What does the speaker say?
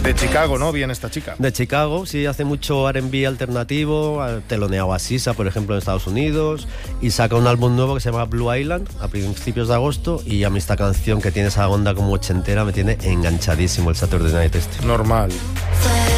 De Chicago, ¿no? Bien esta chica. De Chicago, sí, hace mucho R&B alternativo, ha teloneado a Sisa, por ejemplo, en Estados Unidos, y saca un álbum nuevo que se llama Blue Island a principios de agosto, y a mí esta canción que tiene esa onda como ochentera me tiene enganchadísimo, el Saturday Night este. Normal.